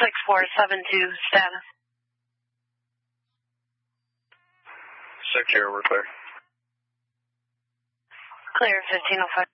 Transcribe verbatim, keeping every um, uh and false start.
six four seven two, status. Secure, we're clear. Clear, fifteen oh five.